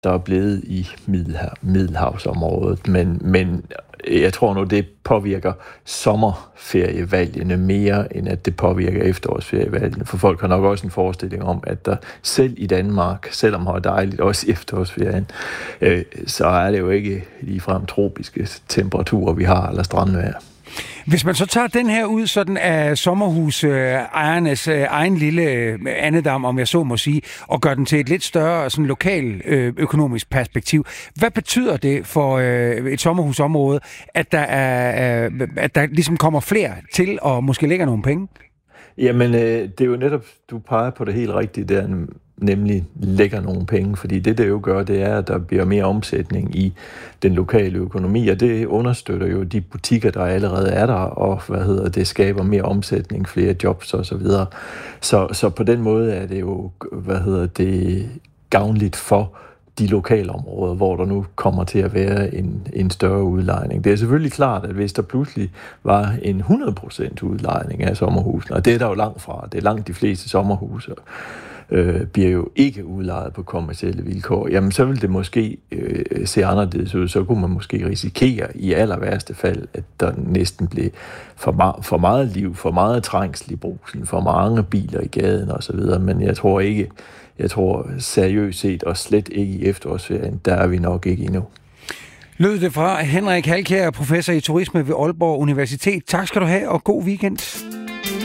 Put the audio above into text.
der er blevet i Middelhavsområdet, men jeg tror nu, det påvirker sommerferievalgene mere, end at det påvirker efterårsferievalgene. For folk har nok også en forestilling om, at der selv i Danmark, selvom det er dejligt, også i efterårsferien, så er det jo ikke ligefrem tropiske temperaturer, vi har, eller strandvejr. Hvis man så tager den her ud sådan af sommerhusejernes egen lille andedam, om jeg så må sige, og gør den til et lidt større sådan lokal økonomisk perspektiv, hvad betyder det for et sommerhusområde, at der ligesom kommer flere til og måske lægger nogle penge? Jamen, det er jo netop, du peger på det helt rigtigt der, nemlig lægger nogle penge, fordi det jo gør, det er, at der bliver mere omsætning i den lokale økonomi, og det understøtter jo de butikker, der allerede er der, og det skaber mere omsætning, flere jobs og så videre. Så på den måde er det jo, det gavnligt for de lokale områder, hvor der nu kommer til at være en større udlejning. Det er selvfølgelig klart, at hvis der pludselig var en 100% udlejning af sommerhusene, og det er der jo langt fra, det er langt de fleste sommerhuse, bliver jo ikke udlejet på kommercielle vilkår, jamen så vil det måske se anderledes ud. Så kunne man måske risikere i aller værste fald, at der næsten blev for meget liv, for meget trængsel i Brugsen, for mange biler i gaden osv. Men jeg tror seriøst set, og slet ikke i efterårsferien, der er vi nok ikke endnu. Lød det fra Henrik Halkjær, professor i turisme ved Aalborg Universitet. Tak skal du have, og god weekend.